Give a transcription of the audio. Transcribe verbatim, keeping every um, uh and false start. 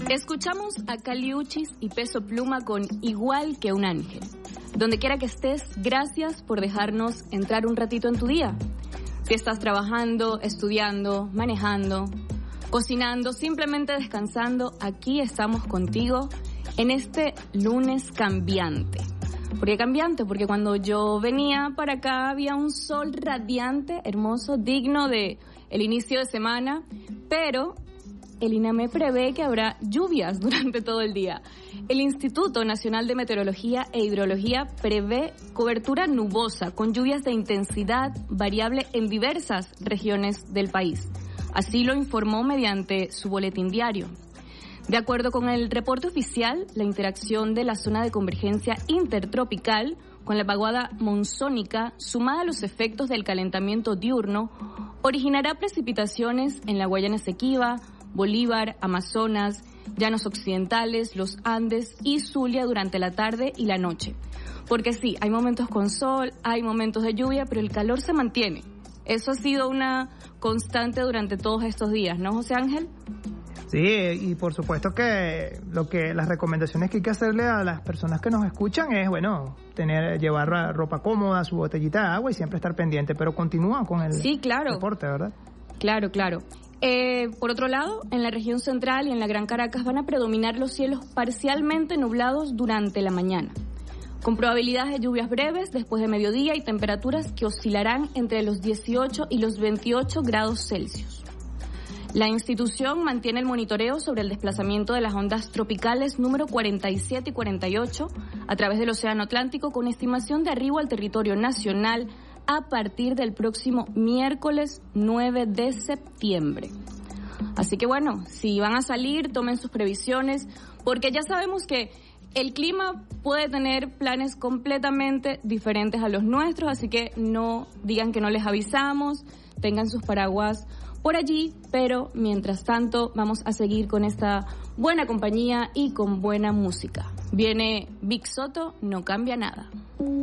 Escuchamos a Kali Uchis y Peso Pluma con Igual que un ángel. Donde quiera que estés, gracias por dejarnos entrar un ratito en tu día. Si estás trabajando, estudiando, manejando, cocinando, simplemente descansando, aquí estamos contigo en este lunes cambiante. ¿Por qué cambiante? Porque cuando yo venía para acá había un sol radiante, hermoso, digno de el inicio de semana, pero el INAME prevé que habrá lluvias durante todo el día. El Instituto Nacional de Meteorología e Hidrología prevé cobertura nubosa con lluvias de intensidad variable en diversas regiones del país. Así lo informó mediante su boletín diario. De acuerdo con el reporte oficial, la interacción de la zona de convergencia intertropical con la vaguada monzónica, sumada a los efectos del calentamiento diurno, originará precipitaciones en la Guayana Esequiba, Bolívar, Amazonas, Llanos Occidentales, los Andes y Zulia durante la tarde y la noche. Porque sí, hay momentos con sol, hay momentos de lluvia, pero el calor se mantiene. Eso ha sido una constante durante todos estos días, ¿no, José Ángel? Sí, y por supuesto que lo que las recomendaciones que hay que hacerle a las personas que nos escuchan es, bueno, tener llevar ropa cómoda, su botellita de agua y siempre estar pendiente, pero continúa con el sí, claro. deporte, ¿verdad? Claro, claro. Eh, por otro lado, en la región central y en la Gran Caracas van a predominar los cielos parcialmente nublados durante la mañana, con probabilidades de lluvias breves después de mediodía y temperaturas que oscilarán entre los dieciocho y los veintiocho grados Celsius. La institución mantiene el monitoreo sobre el desplazamiento de las ondas tropicales número cuarenta y siete y cuarenta y ocho a través del Océano Atlántico con estimación de arribo al territorio nacional a partir del próximo miércoles nueve de septiembre. Así que bueno, si van a salir, tomen sus previsiones, porque ya sabemos que el clima puede tener planes completamente diferentes a los nuestros, así que no digan que no les avisamos, tengan sus paraguas por allí, pero mientras tanto vamos a seguir con esta buena compañía y con buena música. Viene Big Soto, No Cambia Nada.